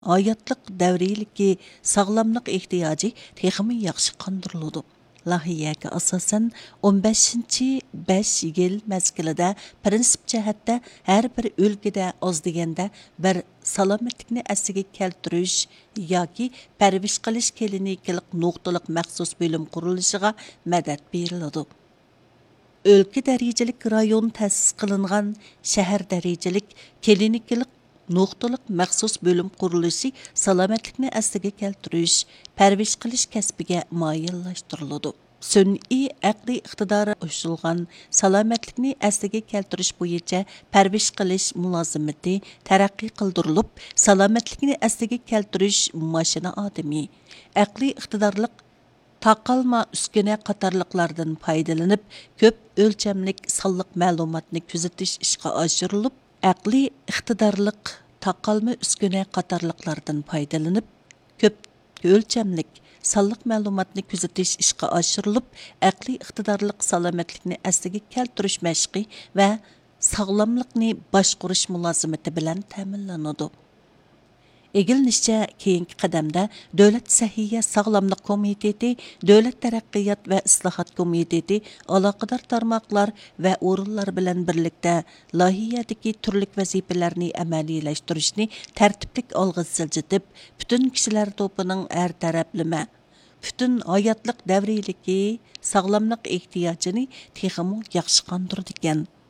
hayatlık davriylikki sağlamlık ihtiyacı texmi yaxşı qandırılıdı. Lahiyaga asosan 15-5 yil mezgilida prinsip jihatda har bir o'lkada oz deganda bir salomatlikni asliga keltirish yoki parvish qilish klinikalik nuqtaliq maxsus bo'lim qurilishiga madad beriladi. O'lka darajalik rayon ta'sis qilingan shahar darajalik klinikalik nuqtaliq maxsus bo'lim qurilishi salomatlikni asliga keltirish, parvish qilish kasbiga moyillashtiriladi. Sun'iy aqliy iqtidori qo'shilgan salomatlikni asliga keltirish bo'yicha parvish qilish mulozimati taraqqiy qildirilib, salomatlikni asliga keltirish mashina odami, aqliy iqtidorliq taqalma uskuna qatorliqlardan foydalanib, ko'p o'lchamlik sonliq ma'lumotni kuzatish ishga oshirilib, aqliy iqtidorliq taqalma uskuna qatorliqlardan foydalanib, ko'p o'lchamlik sonliq ma'lumotni kuzatish ishga oshirilib, aqliy iqtidorliq salomatlikni asliga keltirish mashqi va sog'lomlikni boshqarish mulozimati bilan ta'minlanadi. Egilinishçe keyinki qadamda Dövlət Səhiyyə Sağlamlıq Komiteti, Dövlət Tərəqqiyat və İslahat Komiteti aloqador tarmoqlar və o'rinlar bilan birlikdə layihədəki turlik vəzifələrini əməliyyələşdirishni tərtiblik olg'a siljitib, bütün kişilər topining hər tərəflama, bütün hayotlıq davriyligi sağlamlıq ehtiyacını texmi yaxshi qondirdi ekan.